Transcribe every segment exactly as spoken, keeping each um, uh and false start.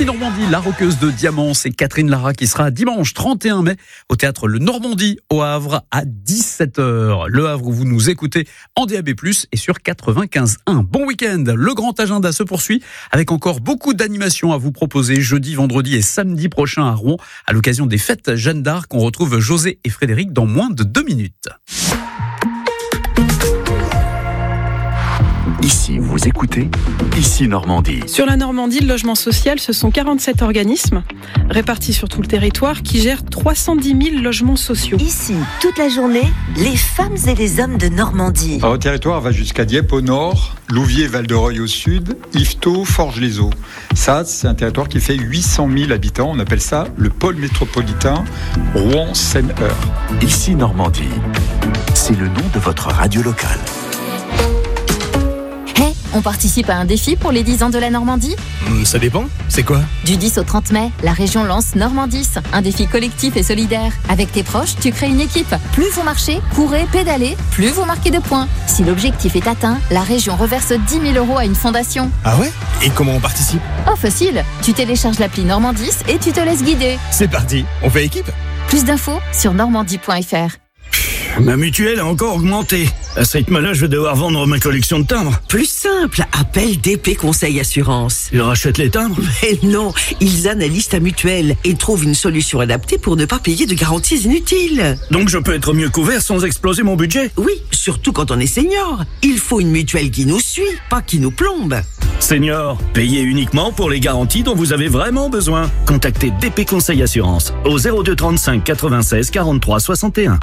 Ici Normandie, la roqueuse de diamants, c'est Catherine Lara qui sera dimanche trente et un mai au théâtre Le Normandie au Havre à dix-sept heures. Le Havre où vous nous écoutez en D A B plus, et sur quatre-vingt-quinze point un. Bon week-end, le grand agenda se poursuit avec encore beaucoup d'animations à vous proposer jeudi, vendredi et samedi prochain à Rouen à l'occasion des fêtes Jeanne d'Arc. On retrouve José et Frédéric dans moins de deux minutes. Ici, vous écoutez Ici Normandie. Sur la Normandie, le logement social, ce sont quarante-sept organismes répartis sur tout le territoire qui gèrent trois cent dix mille logements sociaux. Ici, toute la journée, les femmes et les hommes de Normandie. Notre territoire va jusqu'à Dieppe au nord, Louviers, Val-de-Reuil au sud, Yvetot, Forges-les-Eaux. Ça, c'est un territoire qui fait huit cent mille habitants. On appelle ça le pôle métropolitain Rouen-Seine-Eure. Ici Normandie, c'est le nom de votre radio locale. On participe à un défi pour les dix ans de la Normandie ? mmh, Ça dépend, c'est quoi ? Du dix au trente mai, la région lance Normandis, un défi collectif et solidaire. Avec tes proches, tu crées une équipe. Plus vous marchez, courez, pédalez, plus vous marquez de points. Si l'objectif est atteint, la région reverse dix mille euros à une fondation. Ah ouais ? Et comment on participe ? Oh facile, tu télécharges l'appli Normandis et tu te laisses guider. C'est parti, on fait équipe ? Plus d'infos sur normandie point f r. Ma mutuelle a encore augmenté. À ce rythme-là, je vais devoir vendre ma collection de timbres. Plus simple, appelle D P Conseil Assurance. Ils rachètent les timbres ? Mais non, ils analysent ta mutuelle et trouvent une solution adaptée pour ne pas payer de garanties inutiles. Donc je peux être mieux couvert sans exploser mon budget ? Oui, surtout quand on est senior. Il faut une mutuelle qui nous suit, pas qui nous plombe. Senior, payez uniquement pour les garanties dont vous avez vraiment besoin. Contactez D P Conseil Assurance au zéro deux trente-cinq quatre-vingt-seize quarante-trois soixante et un.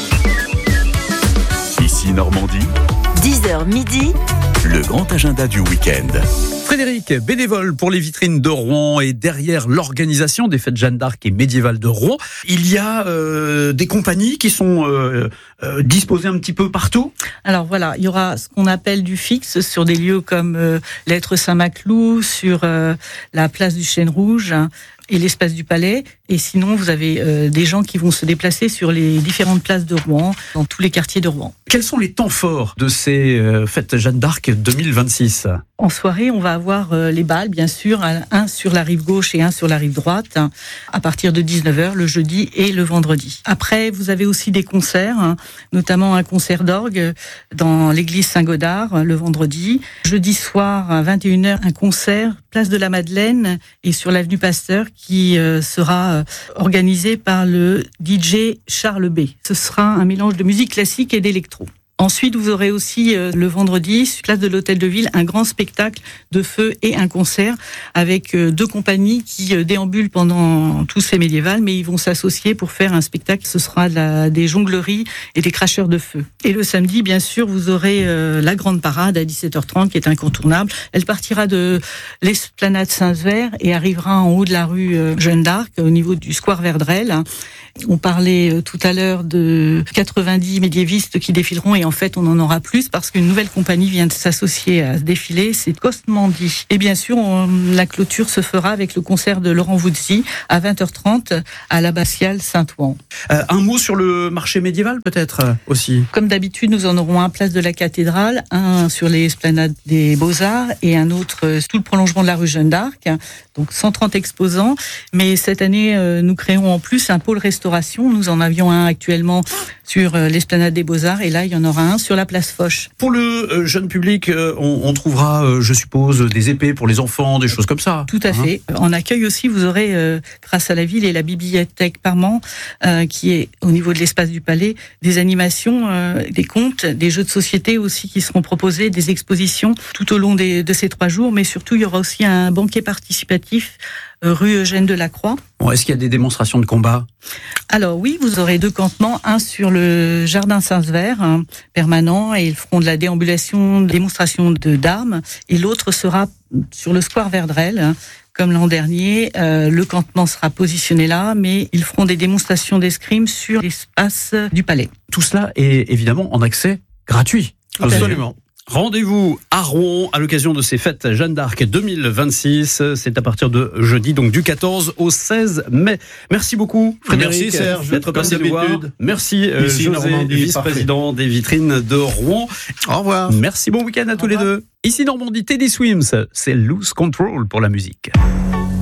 Ici Normandie, dix heures midi, le grand agenda du week-end. Frédéric, bénévole pour les vitrines de Rouen, et derrière l'organisation des fêtes Jeanne d'Arc et médiévales de Rouen, il y a euh, des compagnies qui sont euh, euh, disposées un petit peu partout. Alors voilà, il y aura ce qu'on appelle du fixe sur des lieux comme euh, l'Être Saint-Maclou, sur euh, la place du Chêne Rouge et l'espace du Palais. Et sinon, vous avez euh, des gens qui vont se déplacer sur les différentes places de Rouen, dans tous les quartiers de Rouen. Quels sont les temps forts de ces euh, fêtes Jeanne d'Arc deux mille vingt-six ? En soirée, on va avoir euh, les bals, bien sûr, un sur la rive gauche et un sur la rive droite, hein, à partir de dix-neuf heures, le jeudi et le vendredi. Après, vous avez aussi des concerts, hein, notamment un concert d'orgue dans l'église Saint-Godard, le vendredi. Jeudi soir, à vingt et une heures, un concert, place de la Madeleine et sur l'avenue Pasteur, qui euh, sera euh, organisé par le D J Charles B. Ce sera un mélange de musique classique et d'électro. Ensuite, vous aurez aussi euh, le vendredi, sur place de l'Hôtel de Ville, un grand spectacle de feu et un concert avec euh, deux compagnies qui euh, déambulent pendant tous ces médiévals, mais ils vont s'associer pour faire un spectacle. Ce sera de la, des jongleries et des cracheurs de feu. Et le samedi, bien sûr, vous aurez euh, la grande parade à dix-sept heures trente qui est incontournable. Elle partira de l'esplanade Saint-Sever et arrivera en haut de la rue euh, Jeanne d'Arc, au niveau du square Verdrel. On parlait euh, tout à l'heure de quatre-vingt-dix médiévistes qui défileront, et en fait, on en aura plus parce qu'une nouvelle compagnie vient de s'associer à ce défilé, c'est Costmandy. Et bien sûr, on, la clôture se fera avec le concert de Laurent Voulzy à vingt heures trente à l'abbatiale Saint-Ouen. Euh, un mot sur le marché médiéval, peut-être, euh, aussi. Comme d'habitude, nous en aurons un place de la cathédrale, un sur les esplanades des Beaux-Arts et un autre euh, tout le prolongement de la rue Jeanne d'Arc. Donc cent trente exposants. Mais cette année, euh, nous créons en plus un pôle restauration. Nous en avions un actuellement sur euh, l'esplanade des Beaux-Arts, et là, il y en aura un sur la place Foch. Pour le euh, jeune public, euh, on, on trouvera, euh, je suppose, des épées pour les enfants, des choses comme ça. Tout à hein fait. En accueil aussi, vous aurez, euh, grâce à la ville et la bibliothèque Parment, euh, qui est au niveau de l'espace du Palais, des animations, euh, des contes, des jeux de société aussi qui seront proposés, des expositions tout au long des, de ces trois jours, mais surtout, il y aura aussi un banquet participatif euh, rue Eugène Delacroix. Bon, est-ce qu'il y a des démonstrations de combat ? Alors oui, vous aurez deux campements, un sur le jardin Saint-Sever, hein, permanent, et ils feront de la déambulation, démonstration de d'armes, et l'autre sera sur le square Verdrel, hein, comme l'an dernier. Euh, le campement sera positionné là, mais ils feront des démonstrations d'escrime sur l'espace du Palais. Tout cela est évidemment en accès gratuit. Absolument. Rendez-vous à Rouen à l'occasion de ces fêtes Jeanne d'Arc deux mille vingt-six. C'est à partir de jeudi, donc du quatorze au seize mai. Merci beaucoup, Frédéric. Merci Serge, d'être passé nous voir. Merci euh, Ici, José, Normandie, vice-président des vitrines de Rouen. Au revoir. Merci, bon week-end à tous les deux. Ici Normandie, Teddy Swims, c'est Lose Control pour la musique.